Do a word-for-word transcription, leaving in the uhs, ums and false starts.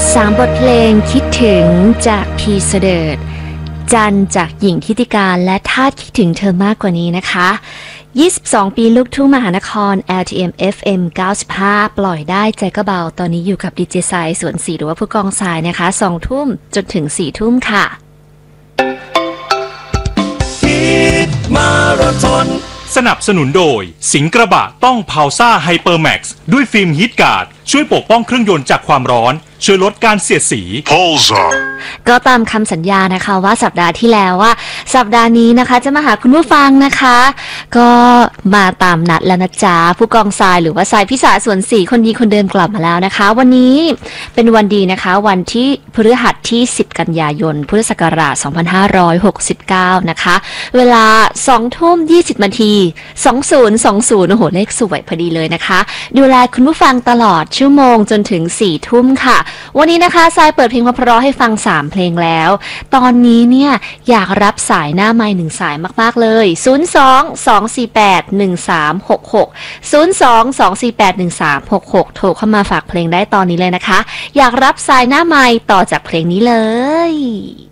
สามบทเพลงคิดถึงจากพีเสดิร์ดจันจากหญิงทิติการและทาสคิดถึงเธอมากกว่านี้นะคะยี่สิบสองปีลูกทุ่งมหานคร แอล ที เอ็ม เอฟ เอ็ม เก้าสิบห้าปล่อยได้ใจก็เบาตอนนี้อยู่กับดีเจสายสวนสีหรือว่าผู้กองสายนะคะสองทุ่มจนถึงสี่ทุ่มค่ะฮิตมาราธอนสนับสนุนโดยสิงห์กระบะต้องพาวซ่าไฮเปอร์แม็กซ์ด้วยฟิล์มฮิตการ์ดช่วยปกป้องเครื่องยนต์จากความร้อนช่วยลดการเสียดสีก็ตามคำสัญญานะคะว่าสัปดาห์ที่แล้วว่าสัปดาห์นี้นะคะจะมาหาคุณผู้ฟังนะคะก็มาตามนัดแล้วนะจ๊ะผู้กองทรายหรือว่าทรายพิสาสวนสีคนดีคนเดิมกลับมาแล้วนะคะวันนี้เป็นวันดีนะคะวันที่พฤหัสที่สิบกันยายนพุทธศักราชสองพันห้าร้อยหกสิบเก้านะคะเวลา สองทุ่มยี่สิบนาทีสองพันยี่สิบโอ้โหเลขสวยพอดีเลยนะคะดูแลคุณผู้ฟังตลอดชั่วโมงจนถึงสี่ทุ่มค่ะวันนี้นะคะทรายเปิดเพลงเพราะๆให้ฟังสามเพลงแล้วตอนนี้เนี่ยอยากรับสายหน้าไมค์หนึ่งสายมากๆเลยศูนย์ สอง สอง สี่ แปด หนึ่ง สาม หก หก ศูนย์ สอง สอง สี่ แปด หนึ่ง สาม หก หกโทรเข้ามาฝากเพลงได้ตอนนี้เลยนะคะอยากรับสายหน้าไมค์ต่อจากเพลงนี้เลย